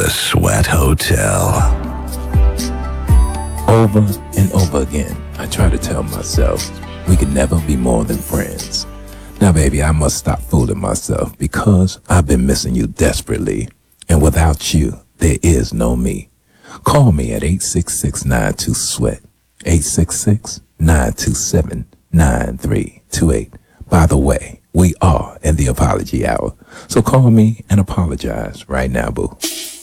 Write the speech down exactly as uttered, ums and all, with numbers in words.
The Sweat Hotel. Over and over again, I try to tell myself we could never be more than friends. Now, baby, I must stop fooling myself because I've been missing you desperately. And without you, there is no me. Call me at eight six six, nine two, sweat, eight six six, nine two seven, nine three two eight. By the way, we are in the apology hour. So call me and apologize right now, boo.